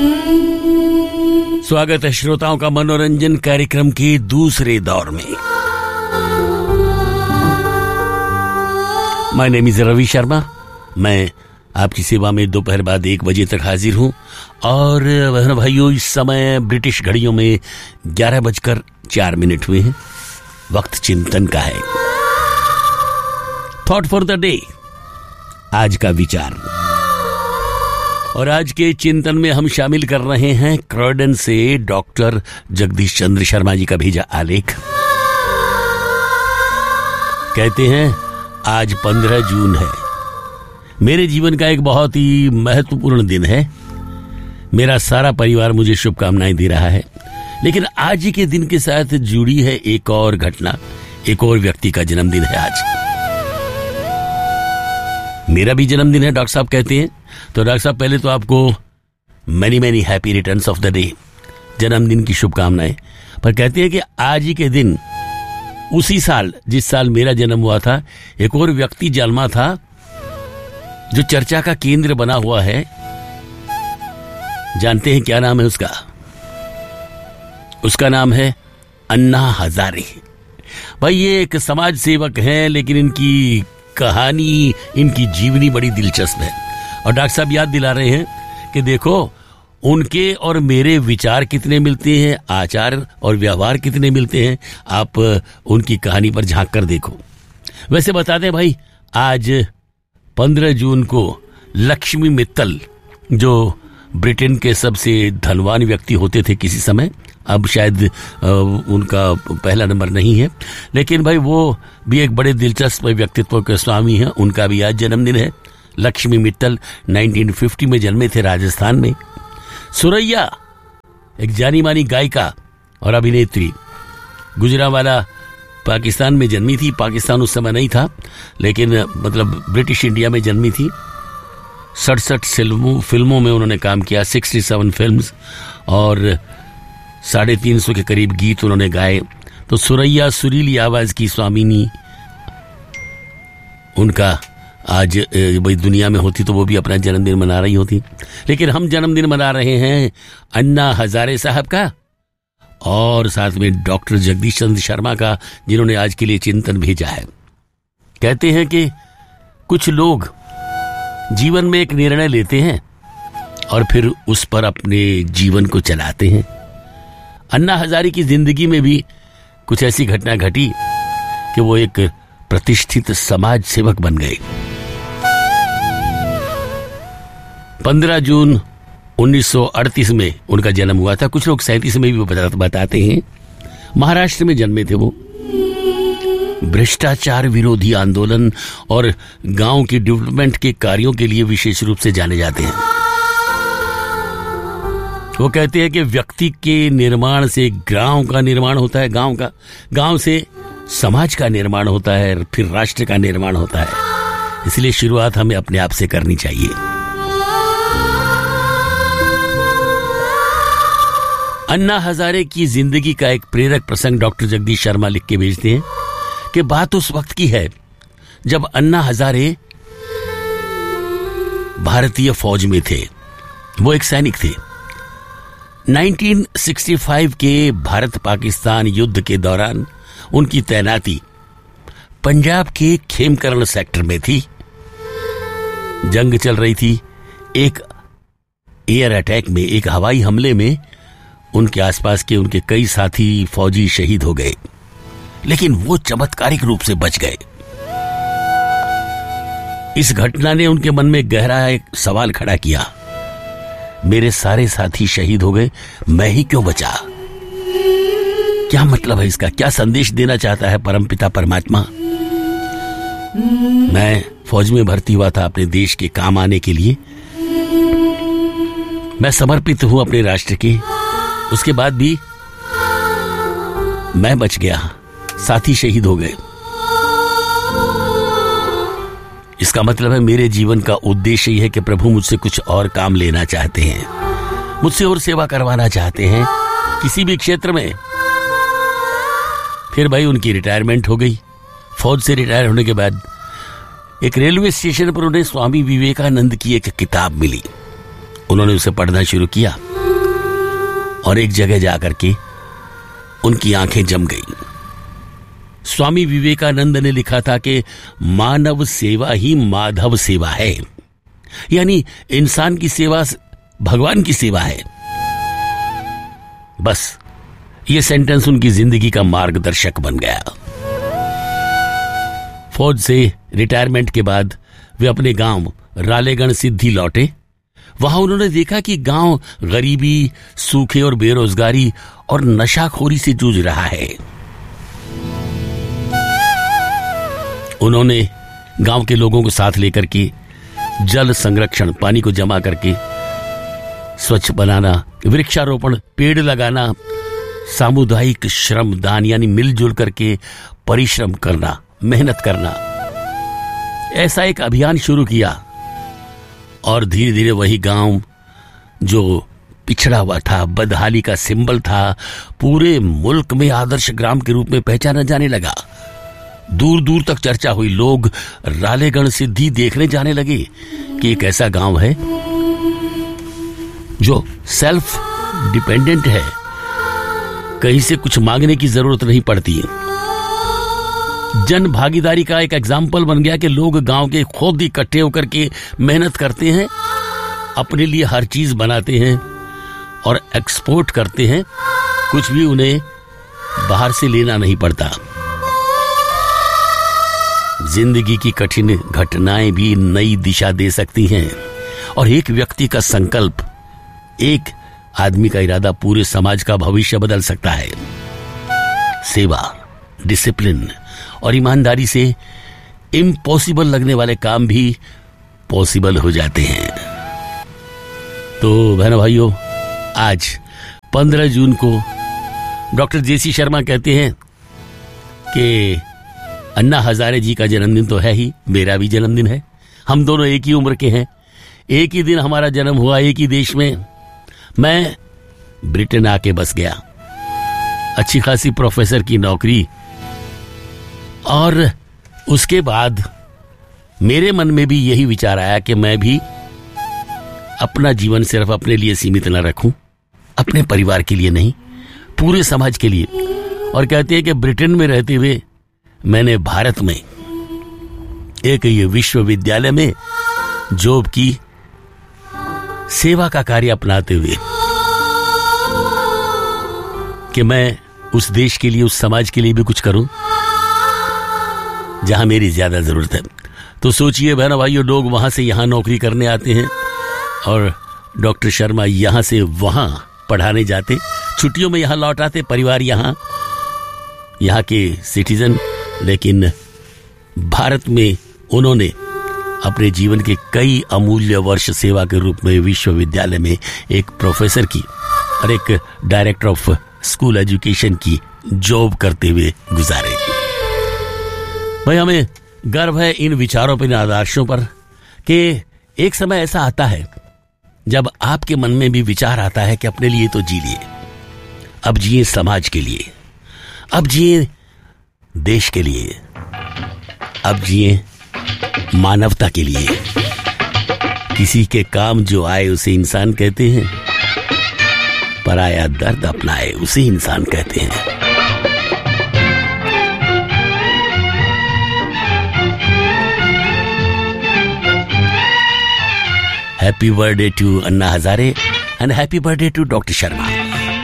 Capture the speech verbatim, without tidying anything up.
स्वागत है श्रोताओं का मनोरंजन कार्यक्रम के दूसरे दौर में। My name is Ravi Sharma. मैं आपकी सेवा में दोपहर बाद एक बजे तक हाजिर हूं और बहन भाइयों, इस समय ब्रिटिश घड़ियों में ग्यारह बजकर चार मिनट हुए हैं। वक्त चिंतन का है। थॉट फॉर द डे, आज का विचार। और आज के चिंतन में हम शामिल कर रहे हैं क्रॉयडन से डॉक्टर जगदीश चंद्र शर्मा जी का भेजा आलेख। कहते हैं आज पंद्रह जून है। मेरे जीवन का एक बहुत ही महत्वपूर्ण दिन है। मेरा सारा परिवार मुझे शुभकामनाएं दे रहा है, लेकिन आज ही के दिन के साथ जुड़ी है एक और घटना। एक और व्यक्ति का जन्मदिन है आज। मेरा भी जन्मदिन है, डॉक्टर साहब कहते हैं। तो डॉक्टर साहब, पहले तो आपको many many happy returns of the day, जन्मदिन की शुभकामनाएं। पर कहते हैं कि आज ही के दिन, उसी साल जिस साल मेरा जन्म हुआ था, एक और व्यक्ति जन्मा था जो चर्चा का केंद्र बना हुआ है। जानते हैं क्या नाम है उसका? उसका नाम है अन्ना हजारे। भाई, ये एक समाज सेवक हैं, लेकिन इनकी कहानी, इनकी जीवनी बड़ी दिलचस्प है। और डॉक्टर साहब याद दिला रहे हैं कि देखो, उनके और मेरे विचार कितने मिलते हैं, आचार और व्यवहार कितने मिलते हैं। आप उनकी कहानी पर झांक कर देखो। वैसे बता दें भाई, आज पंद्रह जून को लक्ष्मी मित्तल, जो ब्रिटेन के सबसे धनवान व्यक्ति होते थे किसी समय, अब शायद आ, उनका पहला नंबर नहीं है, लेकिन भाई वो भी एक बड़े दिलचस्प व्यक्तित्व के स्वामी हैं। उनका भी आज जन्मदिन है। लक्ष्मी मित्तल उन्नीस सौ पचास में जन्मे थे राजस्थान में। सुरैया एक जानी मानी गायिका और अभिनेत्री, गुजरांवाला पाकिस्तान में जन्मी थी। पाकिस्तान उस समय नहीं था, लेकिन मतलब ब्रिटिश इंडिया में जन्मी थी। सड़सठ फिल्मों फिल्मों में उन्होंने काम किया, सड़सठ फिल्म्स, और साढ़े तीन सौ के करीब गीत उन्होंने गाए। तो सुरैया सुरीली आवाज की स्वामिनी, उनका आज भाई दुनिया में होती तो वो भी अपना जन्मदिन मना रही होती। लेकिन हम जन्मदिन मना रहे हैं अन्ना हजारे साहब का, और साथ में डॉक्टर जगदीश चंद्र शर्मा का, जिन्होंने आज के लिए चिंतन भेजा है। कहते हैं कि कुछ लोग जीवन में एक निर्णय लेते हैं और फिर उस पर अपने जीवन को चलाते हैं। अन्ना हजारे की जिंदगी में भी कुछ ऐसी घटना घटी कि वो एक प्रतिष्ठित समाज सेवक बन गए। पंद्रह जून उन्नीस सौ अड़तीस में उनका जन्म हुआ था। कुछ लोग सैंतीस में भी बताते हैं। महाराष्ट्र में जन्मे थे वो। भ्रष्टाचार विरोधी आंदोलन और गांव की डेवलपमेंट के कार्यों के लिए विशेष रूप से जाने जाते हैं। वो कहते हैं कि व्यक्ति के निर्माण से गांव का निर्माण होता है, गांव का गांव से समाज का निर्माण होता है, फिर राष्ट्र का निर्माण होता है। इसलिए शुरुआत हमें अपने आप से करनी चाहिए। अन्ना हजारे की जिंदगी का एक प्रेरक प्रसंग डॉक्टर जगदीश शर्मा लिख के भेजते हैं कि बात उस वक्त की है जब अन्ना हजारे भारतीय फौज में थे। वो एक सैनिक थे। उन्नीस सौ पैंसठ के भारत पाकिस्तान युद्ध के दौरान उनकी तैनाती पंजाब के खेमकरण सेक्टर में थी। जंग चल रही थी। एक एयर अटैक में, एक हवाई हमले में उनके आसपास के उनके कई साथी फौजी शहीद हो गए, लेकिन वो चमत्कारिक रूप से बच गए। इस घटना ने उनके मन में गहरा एक सवाल खड़ा किया, मेरे सारे साथी शहीद हो गए, मैं ही क्यों बचा? क्या मतलब है इसका? क्या संदेश देना चाहता है परमपिता परमात्मा? मैं फौज में भर्ती हुआ था अपने देश के काम आने के लिए। मैं समर्पित हूं अपने राष्ट्र के। उसके बाद भी मैं बच गया, साथी शहीद हो गए। इसका मतलब है मेरे जीवन का उद्देश्य यह है कि प्रभु मुझसे कुछ और काम लेना चाहते हैं, मुझसे और सेवा करवाना चाहते हैं किसी भी क्षेत्र में। फिर भाई उनकी रिटायरमेंट हो गई। फौज से रिटायर होने के बाद एक रेलवे स्टेशन पर उन्हें स्वामी विवेकानंद की एक किताब मिली। उन्होंने उसे पढ़ना शुरू किया। और एक जगह जाकर के उनकी आंखें जम गईं। स्वामी विवेकानंद ने लिखा था कि मानव सेवा ही माधव सेवा है, यानी इंसान की सेवा भगवान की सेवा है। बस ये सेंटेंस उनकी जिंदगी का मार्गदर्शक बन गया। फौज से रिटायरमेंट के बाद वे अपने गांव रालेगण सिद्धि लौटे। वहां उन्होंने देखा कि गांव गरीबी, सूखे और बेरोजगारी और नशाखोरी से जूझ रहा है। उन्होंने गांव के लोगों को साथ लेकर के जल संरक्षण, पानी को जमा करके स्वच्छ बनाना, वृक्षारोपण, पेड़ लगाना, सामुदायिक श्रम दान यानी मिलजुल करके परिश्रम करना, मेहनत करना, ऐसा एक अभियान शुरू किया। और धीरे धीरे वही गांव जो पिछड़ा हुआ था, बदहाली का सिंबल था, पूरे मुल्क में आदर्श ग्राम के रूप में पहचाना जाने लगा। दूर दूर तक चर्चा हुई, लोग रालेगण सिद्धि देखने जाने लगे कि एक ऐसा गांव है जो सेल्फ डिपेंडेंट है, कहीं से कुछ मांगने की जरूरत नहीं पड़ती है। जन भागीदारी का एक एग्जाम्पल बन गया कि लोग गांव के खुद इकट्ठे होकर के मेहनत करते हैं, अपने लिए हर चीज बनाते हैं और एक्सपोर्ट करते हैं, कुछ भी उन्हें बाहर से लेना नहीं पड़ता। जिंदगी की कठिन घटनाएं भी नई दिशा दे सकती हैं और एक व्यक्ति का संकल्प, एक आदमी का इरादा पूरे समाज का भविष्य बदल सकता है। सेवा, डिसिप्लिन और ईमानदारी से इम्पॉसिबल लगने वाले काम भी पॉसिबल हो जाते हैं। तो बहनों भाइयों, आज पंद्रह जून को डॉक्टर जेसी शर्मा कहते हैं कि अन्ना हजारे जी का जन्मदिन तो है ही, मेरा भी जन्मदिन है। हम दोनों एक ही उम्र के हैं, एक ही दिन हमारा जन्म हुआ, एक ही देश में। मैं ब्रिटेन आके बस गया, अच्छी खासी प्रोफेसर की नौकरी, और उसके बाद मेरे मन में भी यही विचार आया कि मैं भी अपना जीवन सिर्फ अपने लिए सीमित न रखूं, अपने परिवार के लिए नहीं, पूरे समाज के लिए। और कहते हैं कि ब्रिटेन में रहते हुए मैंने भारत में एक ये विश्वविद्यालय में जॉब की, सेवा का कार्य अपनाते हुए, कि मैं उस देश के लिए, उस समाज के लिए भी कुछ करूं जहां मेरी ज्यादा जरूरत है। तो सोचिए बहनों भाइयों, लोग वहां से यहां नौकरी करने आते हैं और डॉक्टर शर्मा यहां से वहां पढ़ाने जाते, छुट्टियों में यहां लौट आते, परिवार यहां, यहां के सिटीजन। लेकिन भारत में उन्होंने अपने जीवन के कई अमूल्य वर्ष सेवा के रूप में विश्वविद्यालय में एक प्रोफेसर की और एक डायरेक्टर ऑफ स्कूल एजुकेशन की जॉब करते हुए गुजारे। भाई, हमें गर्व है इन विचारों पर, इन आदर्शों पर, कि एक समय ऐसा आता है जब आपके मन में भी विचार आता है कि अपने लिए तो जी लिए, अब जिए समाज के लिए, अब जिए देश के लिए, अब जिए मानवता के लिए। किसी के काम जो आए उसे इंसान कहते हैं, पराया दर्द अपनाए उसे इंसान कहते हैं। Happy birthday to Anna Hazare and happy birthday to doctor Sharma.